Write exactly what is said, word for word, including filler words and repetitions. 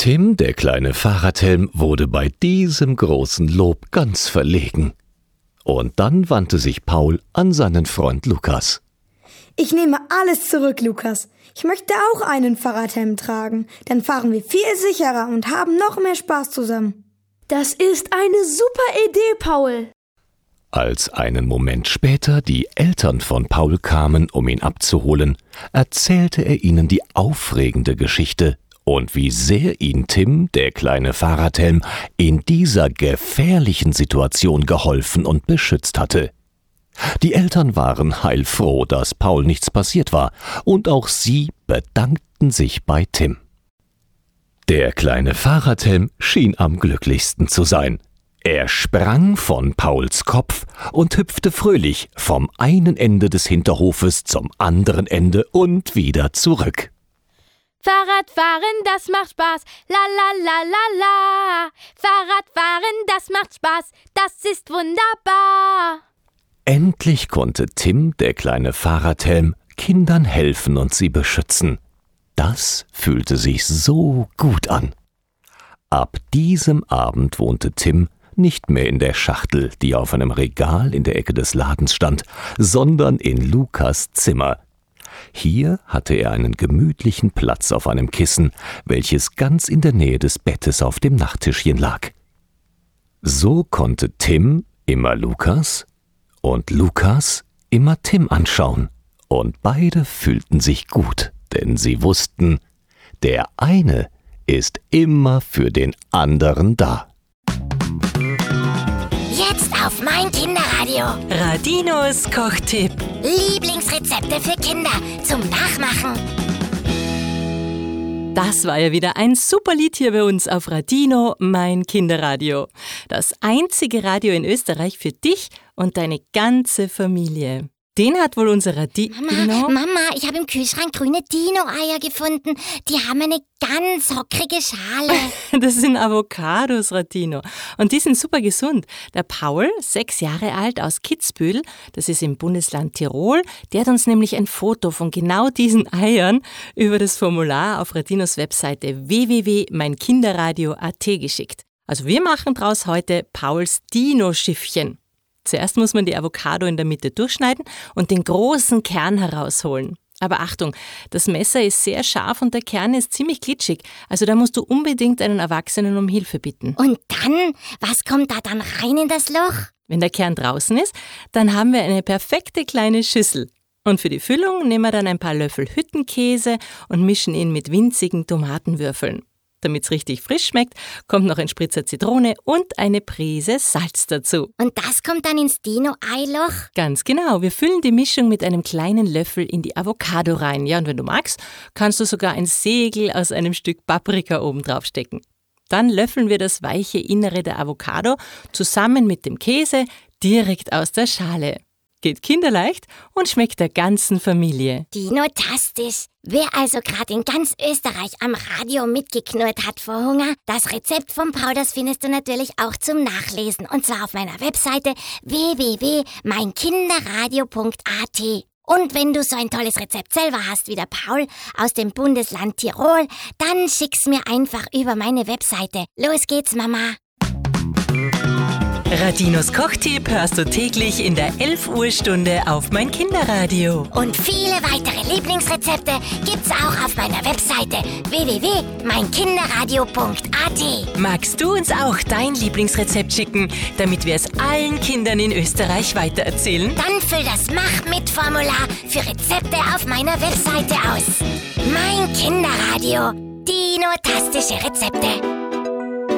Tim, der kleine Fahrradhelm, wurde bei diesem großen Lob ganz verlegen. Und dann wandte sich Paul an seinen Freund Lukas. Ich nehme alles zurück, Lukas. Ich möchte auch einen Fahrradhelm tragen. Dann fahren wir viel sicherer und haben noch mehr Spaß zusammen. Das ist eine super Idee, Paul. Als einen Moment später die Eltern von Paul kamen, um ihn abzuholen, erzählte er ihnen die aufregende Geschichte und wie sehr ihn Tim, der kleine Fahrradhelm, in dieser gefährlichen Situation geholfen und beschützt hatte. Die Eltern waren heilfroh, dass Paul nichts passiert war, und auch sie bedankten sich bei Tim. Der kleine Fahrradhelm schien am glücklichsten zu sein. Er sprang von Pauls Kopf und hüpfte fröhlich vom einen Ende des Hinterhofes zum anderen Ende und wieder zurück. Fahrradfahren, das macht Spaß, la la la la la. Fahrradfahren, das macht Spaß, das ist wunderbar. Endlich konnte Tim, der kleine Fahrradhelm, Kindern helfen und sie beschützen. Das fühlte sich so gut an. Ab diesem Abend wohnte Tim nicht mehr in der Schachtel, die auf einem Regal in der Ecke des Ladens stand, sondern in Lukas Zimmer. Hier hatte er einen gemütlichen Platz auf einem Kissen, welches ganz in der Nähe des Bettes auf dem Nachttischchen lag. So konnte Tim immer Lukas und Lukas immer Tim anschauen, und beide fühlten sich gut, denn sie wussten, der eine ist immer für den anderen da. Jetzt auf mein Kinderradio. Radinos Kochtipp. Lieblingsrezepte für Kinder zum Nachmachen. Das war ja wieder ein super Lied hier bei uns auf Radino, mein Kinderradio. Das einzige Radio in Österreich für dich und deine ganze Familie. Den hat wohl unser Radino... Mama, Mama, ich habe im Kühlschrank grüne Dino-Eier gefunden. Die haben eine ganz hockrige Schale. Das sind Avocados, Radino. Und die sind super gesund. Der Paul, sechs Jahre alt, aus Kitzbühel, das ist im Bundesland Tirol, der hat uns nämlich ein Foto von genau diesen Eiern über das Formular auf Radinos Webseite w w w punkt mein kinderradio punkt a t geschickt. Also wir machen draus heute Pauls Dino-Schiffchen. Zuerst muss man die Avocado in der Mitte durchschneiden und den großen Kern herausholen. Aber Achtung, das Messer ist sehr scharf und der Kern ist ziemlich glitschig. Also da musst du unbedingt einen Erwachsenen um Hilfe bitten. Und dann? Was kommt da dann rein in das Loch? Wenn der Kern draußen ist, dann haben wir eine perfekte kleine Schüssel. Und für die Füllung nehmen wir dann ein paar Löffel Hüttenkäse und mischen ihn mit winzigen Tomatenwürfeln. Damit es richtig frisch schmeckt, kommt noch ein Spritzer Zitrone und eine Prise Salz dazu. Und das kommt dann ins Dino-Eiloch? Ganz genau. Wir füllen die Mischung mit einem kleinen Löffel in die Avocado rein. Ja, und wenn du magst, kannst du sogar ein Segel aus einem Stück Paprika oben drauf stecken. Dann löffeln wir das weiche Innere der Avocado zusammen mit dem Käse direkt aus der Schale. Geht kinderleicht und schmeckt der ganzen Familie. Dinotastisch. Wer also gerade in ganz Österreich am Radio mitgeknurrt hat vor Hunger, das Rezept von Paul, das findest du natürlich auch zum Nachlesen. Und zwar auf meiner Webseite w w w punkt mein kinderradio punkt a t. Und wenn du so ein tolles Rezept selber hast wie der Paul aus dem Bundesland Tirol, dann schick's mir einfach über meine Webseite. Los geht's, Mama. Radinos Kochtipp hörst du täglich in der elf Uhr Stunde auf mein Kinderradio. Und viele weitere Lieblingsrezepte gibt's auch auf meiner Webseite w w w punkt mein kinderradio punkt a t. Magst du uns auch dein Lieblingsrezept schicken, damit wir es allen Kindern in Österreich weitererzählen? Dann füll das Mach-mit-Formular für Rezepte auf meiner Webseite aus. Mein Kinderradio. Dinotastische Rezepte.